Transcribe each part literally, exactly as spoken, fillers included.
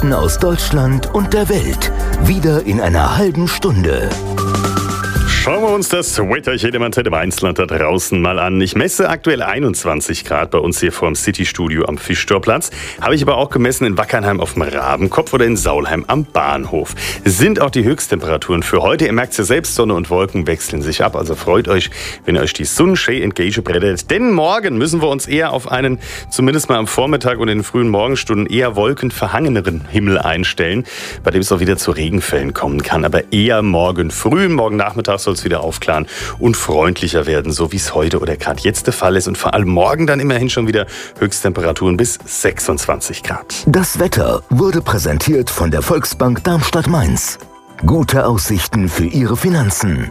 Nachrichten aus Deutschland und der Welt. Wieder in einer halben Stunde. Schauen wir uns das Wetterchen im Antenne Mainzland da draußen mal an. Ich messe aktuell einundzwanzig Grad bei uns hier vor dem City-Studio am Fischtorplatz. Habe ich aber auch gemessen in Wackernheim auf dem Rabenkopf oder in Saulheim am Bahnhof. Sind auch die Höchsttemperaturen für heute. Ihr merkt es ja selbst, Sonne und Wolken wechseln sich ab. Also freut euch, wenn ihr euch die Sonne schön entgegenbrettet. Denn morgen müssen wir uns eher auf einen, zumindest mal am Vormittag und in den frühen Morgenstunden, eher wolkenverhangeneren Himmel einstellen, bei dem es auch wieder zu Regenfällen kommen kann. Aber eher morgen früh, morgen Nachmittag soll es wieder aufklaren und freundlicher werden, so wie es heute oder gerade jetzt der Fall ist. Und vor allem morgen dann immerhin schon wieder Höchsttemperaturen bis sechsundzwanzig Grad. Das Wetter wurde präsentiert von der Volksbank Darmstadt-Mainz. Gute Aussichten für Ihre Finanzen.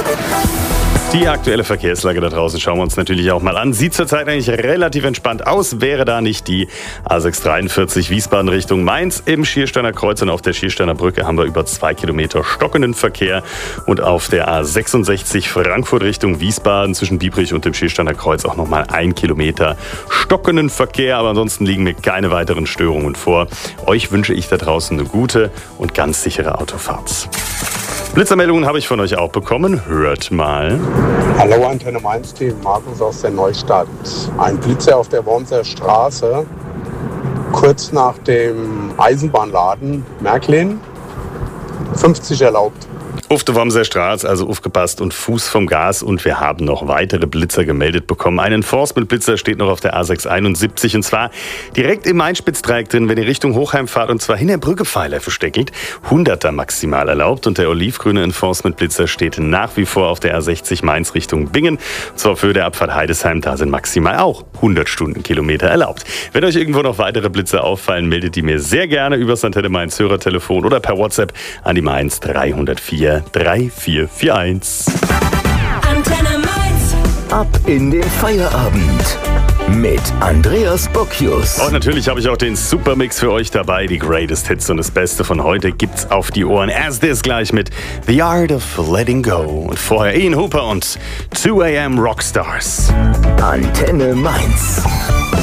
Die aktuelle Verkehrslage da draußen schauen wir uns natürlich auch mal an. Sieht zurzeit eigentlich relativ entspannt aus, wäre da nicht die A sechs dreiundvierzig Wiesbaden Richtung Mainz. Im Schiersteiner Kreuz und auf der Schiersteiner Brücke haben wir über zwei Kilometer stockenden Verkehr. Und auf der A sechsundsechzig Frankfurt Richtung Wiesbaden zwischen Biebrich und dem Schiersteiner Kreuz auch nochmal ein Kilometer stockenden Verkehr. Aber ansonsten liegen mir keine weiteren Störungen vor. Euch wünsche ich da draußen eine gute und ganz sichere Autofahrt. Blitzermeldungen habe ich von euch auch bekommen. Hört mal. Hallo Antenne Mainz Team, Markus aus der Neustadt. Ein Blitzer auf der Wormser Straße, kurz nach dem Eisenbahnladen Märklin, fünfzig erlaubt. Auf der Wormser Straße, also aufgepasst und Fuß vom Gas. Und wir haben noch weitere Blitzer gemeldet bekommen. Ein Enforcement-Blitzer steht noch auf der A sechs einundsiebzig und zwar direkt im Main-Spitzdreieck drin, wenn ihr Richtung Hochheim fahrt und zwar hinter Brückepfeiler versteckelt. hunderter maximal erlaubt und der olivgrüne Enforcement-Blitzer steht nach wie vor auf der A sechzig Mainz Richtung Bingen. Und zwar für der Abfahrt Heidesheim, da sind maximal auch hundert Stundenkilometer erlaubt. Wenn euch irgendwo noch weitere Blitzer auffallen, meldet die mir sehr gerne über das Antenne Mainz Hörertelefon oder per WhatsApp an die Mainz drei null vier drei vier vier eins. Antenne Mainz. Ab in den Feierabend mit Andreas Bocchius. Und natürlich habe ich auch den Supermix für euch dabei. Die Greatest Hits und das Beste von heute gibt's auf die Ohren. Erst ist gleich mit The Art of Letting Go. Und vorher Ian Hooper und two a m Rockstars. Antenne Mainz.